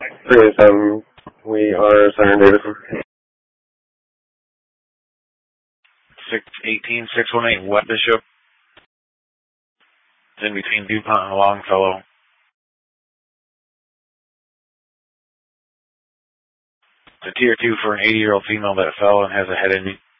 387, we are Siren Davidson. 618, 618 West Bishop. It's in between DuPont and Longfellow. It's a tier 2 for an 80-year-old female that fell and has a head injury.